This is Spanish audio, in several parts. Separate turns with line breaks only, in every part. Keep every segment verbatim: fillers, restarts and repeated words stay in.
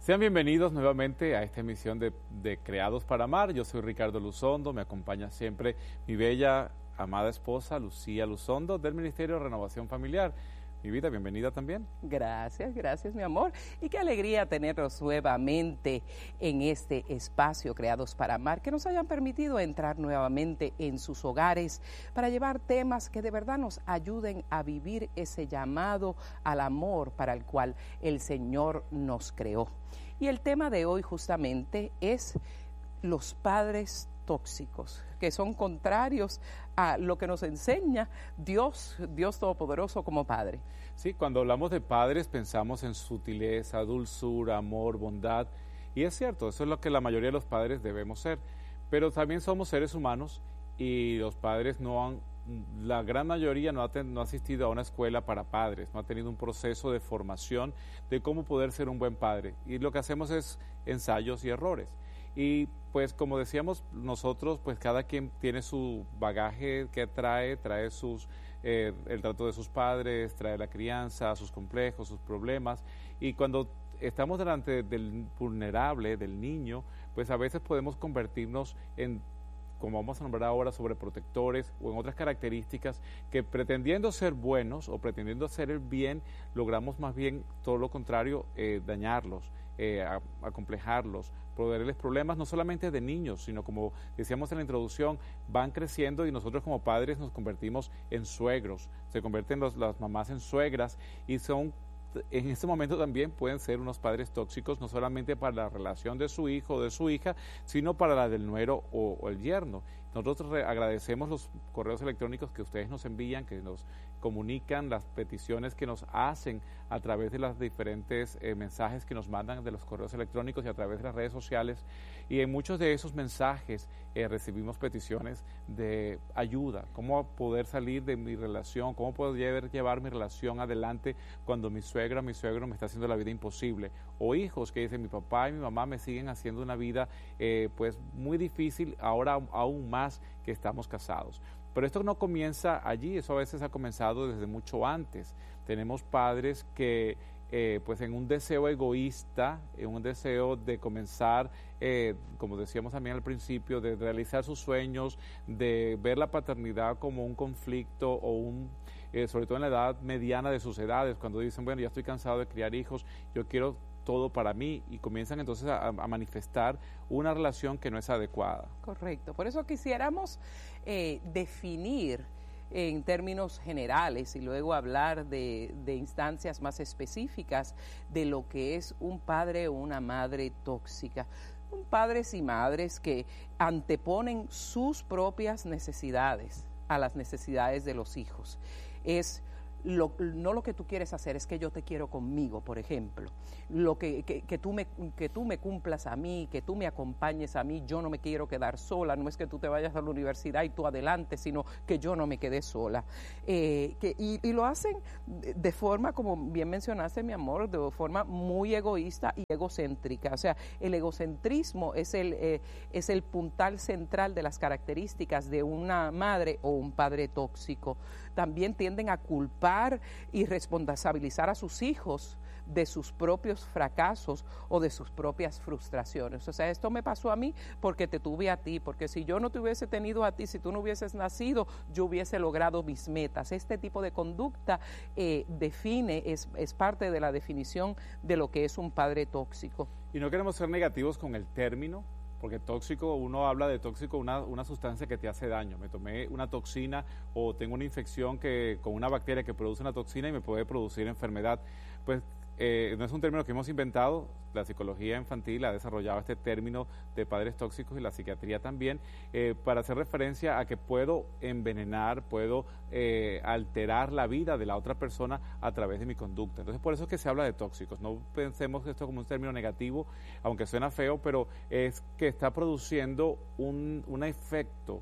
Sean bienvenidos nuevamente a esta emisión de, de Creados para Amar. Yo soy Ricardo Luzondo, me acompaña siempre mi bella, amada esposa, Lucía Luzondo, del Ministerio de Renovación Familiar. Mi vida, bienvenida también.
Gracias, gracias mi amor. Y qué alegría tenerlos nuevamente en este espacio Creados para Amar, que nos hayan permitido entrar nuevamente en sus hogares para llevar temas que de verdad nos ayuden a vivir ese llamado al amor para el cual el Señor nos creó. Y el tema de hoy justamente es los padres tóxicos, que son contrarios a lo que nos enseña Dios, Dios Todopoderoso como Padre.
Sí, cuando hablamos de padres pensamos en sutileza, dulzura, amor, bondad, y es cierto, eso es lo que la mayoría de los padres debemos ser, pero también somos seres humanos y los padres no han, la gran mayoría no ha, ten, no ha asistido a una escuela para padres, no ha tenido un proceso de formación de cómo poder ser un buen padre, y lo que hacemos es ensayos y errores. Y pues como decíamos nosotros, pues cada quien tiene su bagaje que trae, trae sus, eh, el trato de sus padres, trae la crianza, sus complejos, sus problemas, y cuando estamos delante del vulnerable, del niño, pues a veces podemos convertirnos en, como vamos a nombrar ahora, sobreprotectores o en otras características que pretendiendo ser buenos o pretendiendo hacer el bien, logramos más bien todo lo contrario, eh, dañarlos, eh, acomplejarlos, proveerles problemas no solamente de niños, sino como decíamos en la introducción, van creciendo y nosotros como padres nos convertimos en suegros, se convierten los, las mamás en suegras y son, en este momento también pueden ser unos padres tóxicos, no solamente para la relación de su hijo o de su hija, sino para la del nuero o, o el yerno. Nosotros agradecemos los correos electrónicos que ustedes nos envían, que nos comunican, las peticiones que nos hacen a través de los diferentes eh, mensajes que nos mandan de los correos electrónicos y a través de las redes sociales. Y en muchos de esos mensajes eh, recibimos peticiones de ayuda, cómo poder salir de mi relación, cómo poder llevar mi relación adelante cuando mi suegra, mi suegro me está haciendo la vida imposible. O hijos que dicen, mi papá y mi mamá me siguen haciendo una vida eh, pues muy difícil, ahora aún más que estamos casados. Pero esto no comienza allí, eso a veces ha comenzado desde mucho antes. Tenemos padres que eh, pues en un deseo egoísta, en un deseo de comenzar, eh, como decíamos también al principio, de realizar sus sueños, de ver la paternidad como un conflicto o un, eh, sobre todo en la edad mediana de sus edades, cuando dicen, bueno, ya estoy cansado de criar hijos, yo quiero todo para mí, y comienzan entonces a, a manifestar una relación que no es adecuada.
Correcto, por eso quisiéramos eh, definir en términos generales y luego hablar de, de instancias más específicas de lo que es un padre o una madre tóxica. Un padres y madres que anteponen sus propias necesidades a las necesidades de los hijos. Es Lo, no lo que tú quieres hacer, es que yo te quiero conmigo, por ejemplo. Lo que, que, que, tú me, que tú me cumplas a mí, que tú me acompañes a mí, yo no me quiero quedar sola, no es que tú te vayas a la universidad y tú adelante, sino que yo no me quede sola. Eh, que, y, y lo hacen de forma, como bien mencionaste, mi amor, de forma muy egoísta y egocéntrica. O sea, el egocentrismo es el, eh, es el puntal central de las características de una madre o un padre tóxico. También tienden a culpar y responsabilizar a sus hijos de sus propios fracasos o de sus propias frustraciones. O sea, esto me pasó a mí porque te tuve a ti, porque si yo no te hubiese tenido a ti, si tú no hubieses nacido, yo hubiese logrado mis metas. Este tipo de conducta eh, define, es, es parte de la definición de lo que es un padre tóxico.
Y no queremos ser negativos con el término, porque tóxico, uno habla de tóxico, una, una sustancia que te hace daño. Me tomé una toxina o tengo una infección que, con una bacteria que produce una toxina y me puede producir enfermedad. Pues eh, no es un término que hemos inventado, la psicología infantil ha desarrollado este término de padres tóxicos y la psiquiatría también, eh, para hacer referencia a que puedo envenenar, puedo eh, alterar la vida de la otra persona a través de mi conducta. Entonces por eso es que se habla de tóxicos, no pensemos esto como un término negativo, aunque suena feo, pero es que está produciendo un, un efecto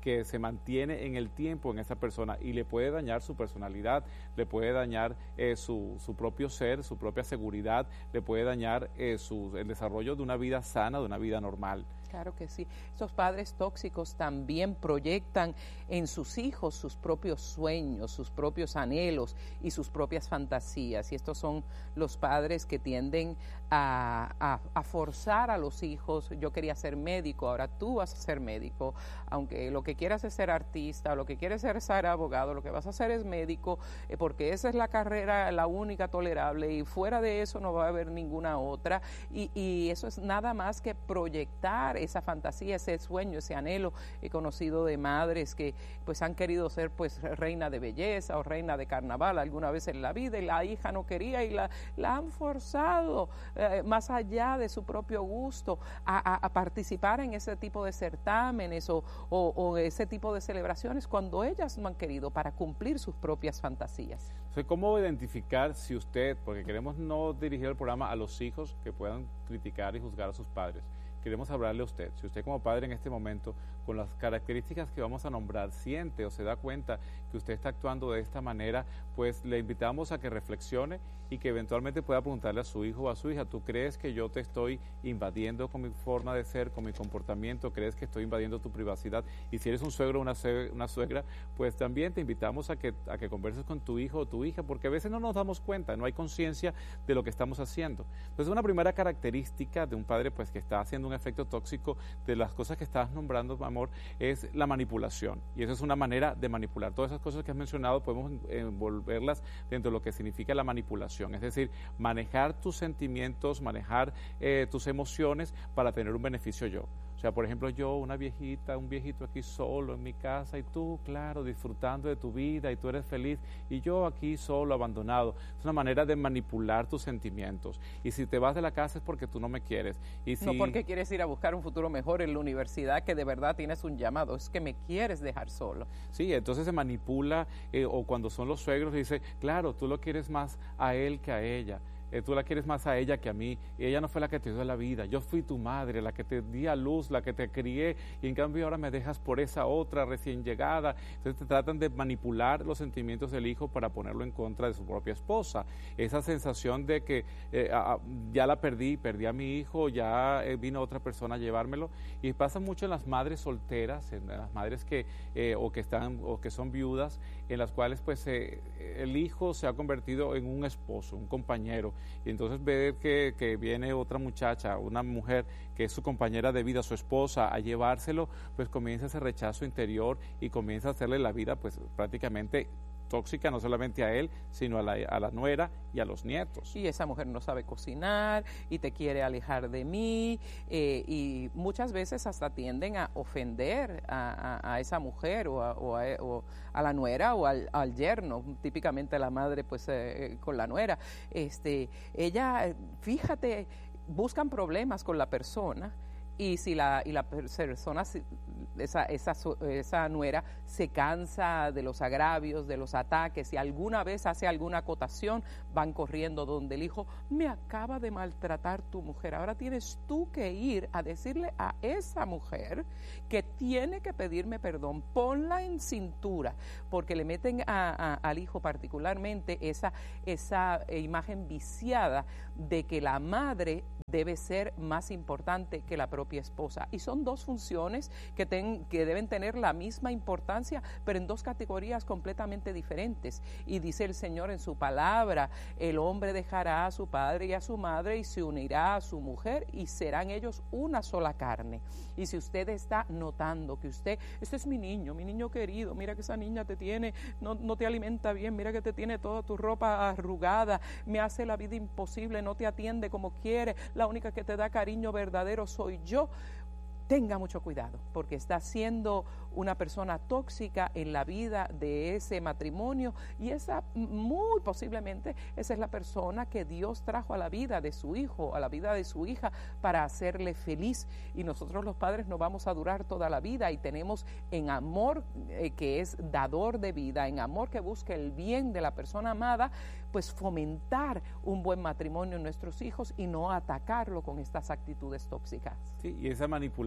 que se mantiene en el tiempo en esa persona y le puede dañar su personalidad, le puede dañar eh, su, su propio ser, su propia seguridad, le puede dañar eh, su, el desarrollo de una vida sana, de una vida normal.
Claro que sí. Esos padres tóxicos también proyectan en sus hijos sus propios sueños, sus propios anhelos y sus propias fantasías. Y estos son los padres que tienden a, a, a forzar a los hijos. Yo quería ser médico, ahora tú vas a ser médico. Aunque lo que quieras es ser artista, lo que quieres ser ser abogado, lo que vas a hacer es médico, eh, porque esa es la carrera, la única tolerable, y fuera de eso no va a haber ninguna otra. Y, y eso es nada más que proyectar esa fantasía, ese sueño, ese anhelo. He conocido de madres que pues han querido ser pues reina de belleza o reina de carnaval alguna vez en la vida, y la hija no quería y la, la han forzado eh, más allá de su propio gusto a, a, a participar en ese tipo de certámenes o, o, o ese tipo de celebraciones cuando ellas no han querido, para cumplir sus propias fantasías.
Entonces, ¿cómo identificar si usted, porque queremos no dirigir el programa a los hijos que puedan criticar y juzgar a sus padres, queremos hablarle a usted, si usted como padre en este momento, con las características que vamos a nombrar, siente o se da cuenta que usted está actuando de esta manera, pues le invitamos a que reflexione y que eventualmente pueda preguntarle a su hijo o a su hija, ¿tú crees que yo te estoy invadiendo con mi forma de ser, con mi comportamiento? ¿Crees que estoy invadiendo tu privacidad? Y si eres un suegro o una, una suegra, pues también te invitamos a que, a que converses con tu hijo o tu hija, porque a veces no nos damos cuenta, no hay conciencia de lo que estamos haciendo. Entonces, una primera característica de un padre pues que está haciendo un efecto tóxico de las cosas que estás nombrando, amor, es la manipulación. Y esa es una manera de manipular. Todas esas cosas que has mencionado podemos envolverlas dentro de lo que significa la manipulación. Es decir, manejar tus sentimientos, manejar eh, tus emociones para tener un beneficio yo. O sea, por ejemplo, yo, una viejita, un viejito aquí solo en mi casa, y tú, claro, disfrutando de tu vida, y tú eres feliz, y yo aquí solo, abandonado. Es una manera de manipular tus sentimientos. Y si te vas de la casa es porque tú no me quieres. Y si...
No porque quieres ir a buscar un futuro mejor en la universidad, que de verdad tienes un llamado, es que me quieres dejar solo.
Sí, entonces se manipula, eh, o cuando son los suegros, dice, claro, tú lo quieres más a él que a ella. Eh, tú la quieres más a ella que a mí, y ella no fue la que te dio la vida, yo fui tu madre, la que te di a luz, la que te crié, y en cambio ahora me dejas por esa otra recién llegada. Entonces te tratan de manipular los sentimientos del hijo para ponerlo en contra de su propia esposa. Esa sensación de que eh, a, ya la perdí, perdí a mi hijo, ya eh, vino otra persona a llevármelo, y pasa mucho en las madres solteras, en las madres que eh, o que están o que son viudas, en las cuales pues eh, el hijo se ha convertido en un esposo, un compañero, y entonces ver que, que viene otra muchacha, una mujer que es su compañera de vida, su esposa, a llevárselo, pues comienza ese rechazo interior y comienza a hacerle la vida pues prácticamente tóxica, no solamente a él, sino a la, a la nuera y a los nietos.
Y esa mujer no sabe cocinar y te quiere alejar de mí, eh, y muchas veces hasta tienden a ofender a, a, a esa mujer o a, o, a, o a la nuera o al, al yerno, típicamente la madre pues eh, con la nuera. Este, ella, fíjate, buscan problemas con la persona. Y si la, y la persona, esa, esa, esa nuera, se cansa de los agravios, de los ataques, y alguna vez hace alguna acotación, van corriendo donde el hijo, me acaba de maltratar tu mujer, ahora tienes tú que ir a decirle a esa mujer que tiene que pedirme perdón, ponla en cintura, porque le meten a, a, al hijo particularmente esa, esa imagen viciada de que la madre debe ser más importante que la propia esposa. Y son dos funciones que, ten, que deben tener la misma importancia, pero en dos categorías completamente diferentes. Y dice el Señor en su palabra, el hombre dejará a su padre y a su madre y se unirá a su mujer y serán ellos una sola carne. Y si usted está notando que usted, este es mi niño, mi niño querido, mira que esa niña te tiene, no, no te alimenta bien, mira que te tiene toda tu ropa arrugada, me hace la vida imposible, no te atiende como quiere, la única que te da cariño verdadero soy yo. Tenga mucho cuidado, porque está siendo una persona tóxica en la vida de ese matrimonio, y esa muy posiblemente esa es la persona que Dios trajo a la vida de su hijo, a la vida de su hija, para hacerle feliz. Y nosotros los padres no vamos a durar toda la vida, y tenemos en amor eh, que es dador de vida, en amor que busca el bien de la persona amada, pues fomentar un buen matrimonio en nuestros hijos y no atacarlo con estas actitudes tóxicas.
Sí, y esa manipulación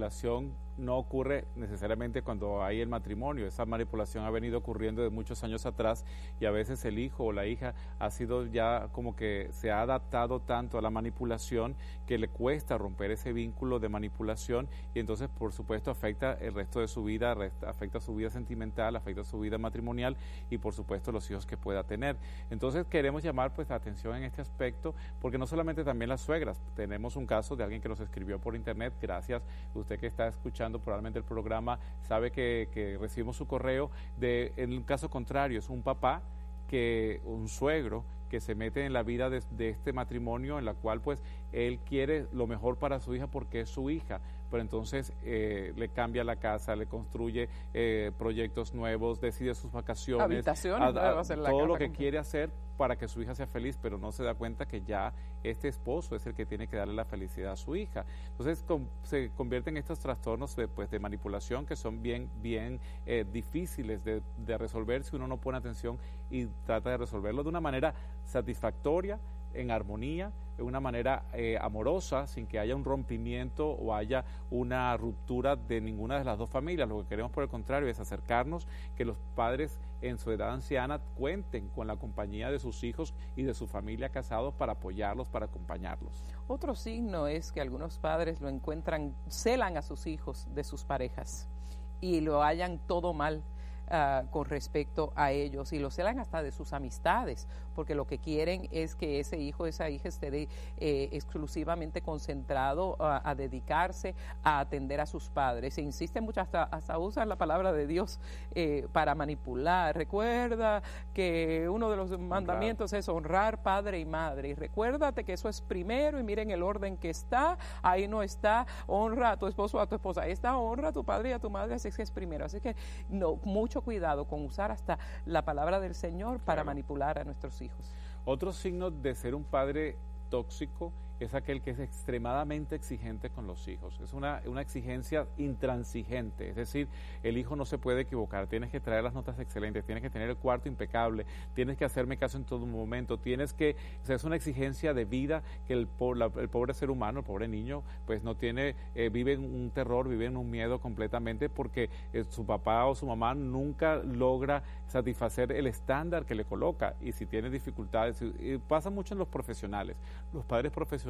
manipulación no ocurre necesariamente cuando hay el matrimonio. Esa manipulación ha venido ocurriendo de muchos años atrás y a veces el hijo o la hija ha sido ya como que se ha adaptado tanto a la manipulación que le cuesta romper ese vínculo de manipulación y entonces por supuesto afecta el resto de su vida, afecta su vida sentimental, afecta su vida matrimonial y por supuesto los hijos que pueda tener. Entonces queremos llamar pues la atención en este aspecto porque no solamente también las suegras, tenemos un caso de alguien que nos escribió por internet, gracias, usted que está escuchando probablemente el programa sabe que, que recibimos su correo, de, en un caso contrario, es un papá, que un suegro, que se mete en la vida de, de este matrimonio en la cual pues él quiere lo mejor para su hija porque es su hija, pero entonces eh, le cambia la casa, le construye eh, proyectos nuevos, decide sus vacaciones,
habitaciones,
a, a,
a hacer la
todo
casa
lo que
completa.
quiere hacer para que su hija sea feliz, pero no se da cuenta que ya este esposo es el que tiene que darle la felicidad a su hija. Entonces com, se convierten en estos trastornos de, pues, de manipulación que son bien, bien eh, difíciles de, de resolver si uno no pone atención y trata de resolverlo de una manera satisfactoria, en armonía, de una manera eh, amorosa, sin que haya un rompimiento o haya una ruptura de ninguna de las dos familias. Lo que queremos, por el contrario, es acercarnos, que los padres en su edad anciana cuenten con la compañía de sus hijos y de su familia casados para apoyarlos, para acompañarlos.
Otro signo es que algunos padres lo encuentran, celan a sus hijos de sus parejas y lo hallan todo mal. Uh, con respecto a ellos y lo celan hasta de sus amistades porque lo que quieren es que ese hijo, esa hija esté de, eh, exclusivamente concentrado a, a dedicarse a atender a sus padres. Se insiste mucho, hasta, hasta usan la palabra de Dios eh, para manipular. Recuerda que uno de los mandamientos honrar. es honrar padre y madre y recuérdate que eso es primero y miren el orden que está, ahí no está honra a tu esposo o a tu esposa, ahí está honra a tu padre y a tu madre, así que es primero. Así que no, mucho cuidado con usar hasta la palabra del Señor para claro. manipular a nuestros hijos.
Otro signo de ser un padre tóxico es aquel que es extremadamente exigente con los hijos. Es una, una exigencia intransigente, es decir, el hijo no se puede equivocar, tienes que traer las notas excelentes, tienes que tener el cuarto impecable, tienes que hacerme caso en todo momento, tienes que, o sea, es una exigencia de vida que el, la, el pobre ser humano, el pobre niño, pues no tiene, eh, vive en un terror, vive en un miedo completamente porque eh, su papá o su mamá nunca logra satisfacer el estándar que le coloca y si tiene dificultades, y, y pasa mucho en los profesionales, los padres profesionales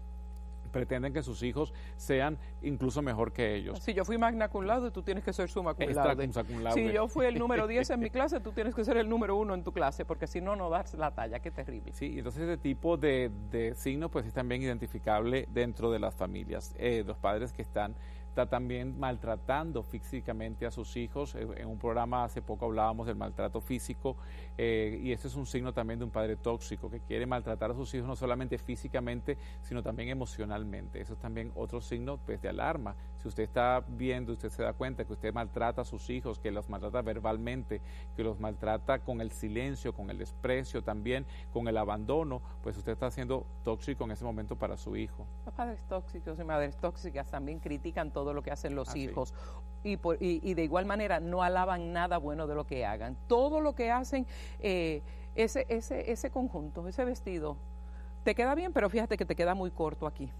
pretenden que sus hijos sean incluso mejor que ellos.
Si yo fui magna cum laude, tú tienes que ser summa cum laude. cum laude. Si yo fui el número diez en mi clase, tú tienes que ser el número uno en tu clase, porque si no, no das la talla. Qué terrible.
Sí, entonces ese tipo de, de signos pues es también identificable dentro de las familias. Eh, los padres que están está también maltratando físicamente a sus hijos. En un programa hace poco hablábamos del maltrato físico eh, y este es un signo también de un padre tóxico que quiere maltratar a sus hijos no solamente físicamente, sino también emocionalmente. Eso es también otro signo pues, de alarma. Si usted está viendo, usted se da cuenta que usted maltrata a sus hijos, que los maltrata verbalmente, que los maltrata con el silencio, con el desprecio también, con el abandono, pues usted está siendo tóxico en ese momento para su hijo.
Los padres tóxicos y madres tóxicas también critican todo lo que hacen los ah, hijos sí. y, por, y, y de igual manera no alaban nada bueno de lo que hagan. Todo lo que hacen, eh, ese, ese, ese conjunto, ese vestido, te queda bien, pero fíjate que te queda muy corto aquí.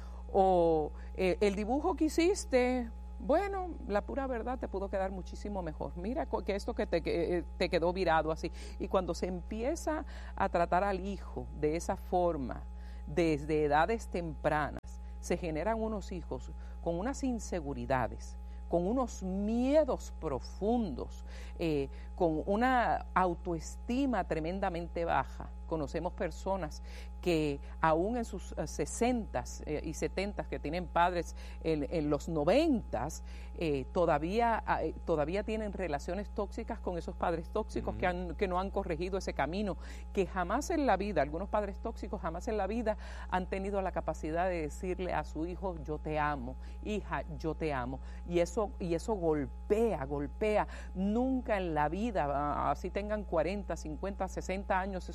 O eh, el dibujo que hiciste, bueno, la pura verdad te pudo quedar muchísimo mejor. Mira que esto que te, que te quedó virado así. Y cuando se empieza a tratar al hijo de esa forma, desde edades tempranas, se generan unos hijos con unas inseguridades, con unos miedos profundos, eh, con una autoestima tremendamente baja. Conocemos personas que aún en sus sesentas eh, y setentas, que tienen padres en, en los noventas, eh, todavía, eh, todavía tienen relaciones tóxicas con esos padres tóxicos uh-huh. que, han, que no han corregido ese camino, que jamás en la vida, algunos padres tóxicos jamás en la vida han tenido la capacidad de decirle a su hijo, yo te amo, hija, yo te amo, y eso, y eso golpea, golpea. Nunca en la vida, así tengan cuarenta, cincuenta, sesenta años esos hijos,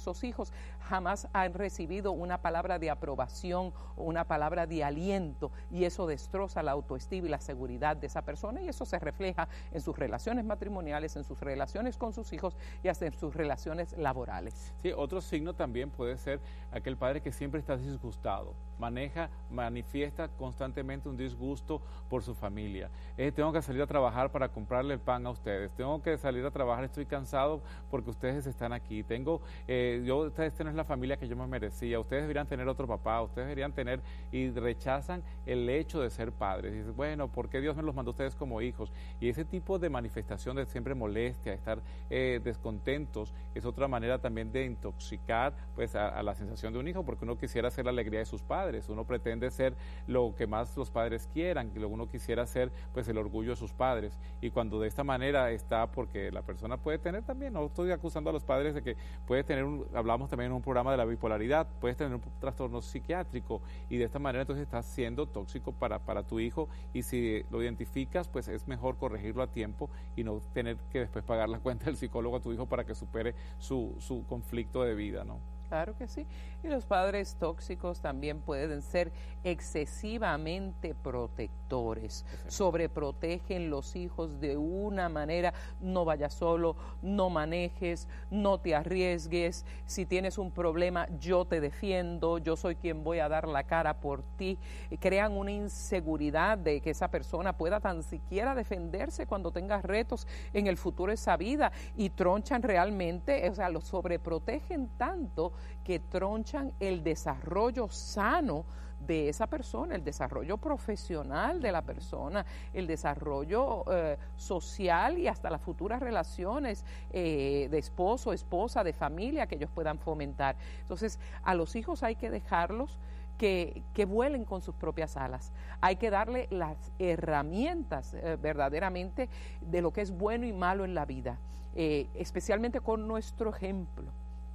hijos jamás han recibido una palabra de aprobación o una palabra de aliento, y eso destroza la autoestima y la seguridad de esa persona, y eso se refleja en sus relaciones matrimoniales, en sus relaciones con sus hijos y hasta en sus relaciones laborales.
Sí, otro signo también puede ser aquel padre que siempre está disgustado, maneja, manifiesta constantemente un disgusto por su familia. Eh, tengo que salir a trabajar para comprarle el pan a ustedes, tengo que salir a trabajar, estoy cansado porque ustedes están aquí, tengo, eh, yo, esta no es la familia que yo me merecía, ustedes deberían tener otro papá, ustedes deberían tener, y rechazan el hecho de ser padres. Y dicen, bueno, ¿por qué Dios me los mandó a ustedes como hijos? Y ese tipo de manifestación de siempre molestia, estar eh, descontentos, es otra manera también de intoxicar pues a, a la sensación de un hijo, porque uno quisiera ser la alegría de sus padres, uno pretende ser lo que más los padres quieran, que uno quisiera ser pues el orgullo de sus padres, y cuando de esta manera está, porque la persona puede tener también, no estoy acusando a los padres de que puede tener un, hablamos también en un programa de la bipolaridad, puedes tener un trastorno psiquiátrico, y de esta manera entonces estás siendo tóxico para, para tu hijo, y si lo identificas pues es mejor corregirlo a tiempo y no tener que después pagar la cuenta del psicólogo a tu hijo para que supere su, su conflicto de vida, ¿no?
Claro que sí. Y los padres tóxicos también pueden ser excesivamente protectores, sí. Sobreprotegen los hijos de una manera, no vayas solo, no manejes, no te arriesgues, si tienes un problema yo te defiendo, yo soy quien voy a dar la cara por ti. Crean una inseguridad de que esa persona pueda tan siquiera defenderse cuando tenga retos en el futuro de esa vida, y tronchan realmente, o sea, los sobreprotegen tanto que tronchan el desarrollo sano de esa persona, el desarrollo profesional de la persona, el desarrollo eh, social y hasta las futuras relaciones eh, de esposo, esposa, de familia que ellos puedan fomentar. Entonces, a los hijos hay que dejarlos que, que vuelen con sus propias alas. Hay que darle las herramientas eh, verdaderamente de lo que es bueno y malo en la vida, eh, especialmente con nuestro ejemplo.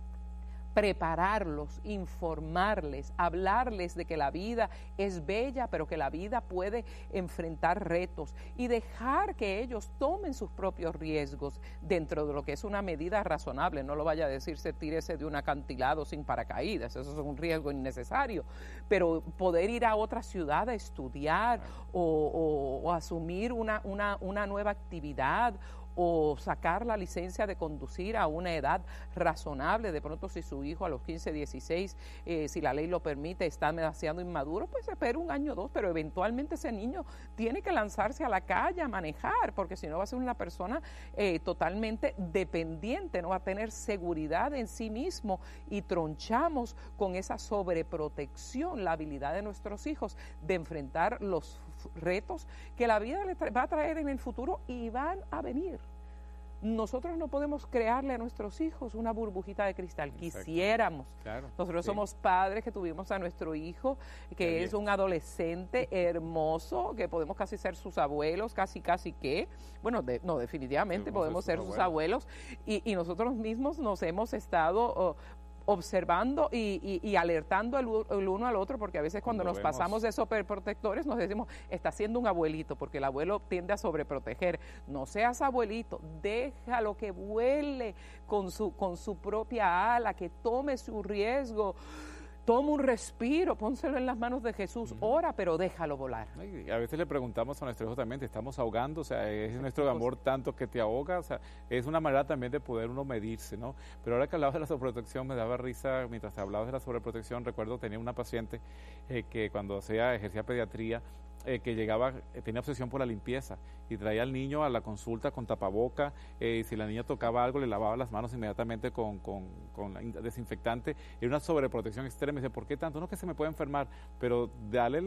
Prepararlos, informarles, hablarles de que la vida es bella, pero que la vida puede enfrentar retos, y dejar que ellos tomen sus propios riesgos dentro de lo que es una medida razonable. No lo vaya a decirse tírese de un acantilado sin paracaídas, eso es un riesgo innecesario, pero poder ir a otra ciudad a estudiar o, o, o asumir una, una, una nueva actividad, o sacar la licencia de conducir a una edad razonable. De pronto, si su hijo a los quince, dieciséis, eh, si la ley lo permite, está demasiado inmaduro, pues espera un año o dos, pero eventualmente ese niño tiene que lanzarse a la calle a manejar, porque si no va a ser una persona eh, totalmente dependiente, no va a tener seguridad en sí mismo, y tronchamos con esa sobreprotección la habilidad de nuestros hijos de enfrentar los retos que la vida les va a traer en el futuro, y van a venir. Nosotros no podemos crearle a nuestros hijos una burbujita de cristal. Exacto. Quisiéramos. Claro, nosotros sí. Somos padres que tuvimos a nuestro hijo, que Qué es bien. Un adolescente hermoso, que podemos casi ser sus abuelos, casi, casi que, bueno, de, no, definitivamente podemos ser sus abuelos, y, y nosotros mismos nos hemos estado oh, observando y, y, y alertando el, el uno al otro, porque a veces cuando, cuando nos vemos... pasamos de superprotectores nos decimos, está siendo un abuelito, porque el abuelo tiende a sobreproteger. No seas abuelito, déjalo que vuele con su, con su propia ala, que tome su riesgo. Toma un respiro, pónselo en las manos de Jesús, uh-huh. Ora, pero déjalo volar.
A veces le preguntamos a nuestro hijo también, ¿te estamos ahogando? O sea, ¿es nuestro amor tanto que te ahoga? O sea, es una manera también de poder uno medirse, ¿no? Pero ahora que hablabas de la sobreprotección, me daba risa, mientras hablabas de la sobreprotección, recuerdo tenía una paciente eh, que cuando hacía, ejercía pediatría, Eh, que llegaba, eh, tenía obsesión por la limpieza, y traía al niño a la consulta con tapaboca, eh, y si la niña tocaba algo le lavaba las manos inmediatamente con, con, con desinfectante. Era una sobreprotección extrema. Y dice, ¿por qué tanto? No, que se me puede enfermar, pero dale la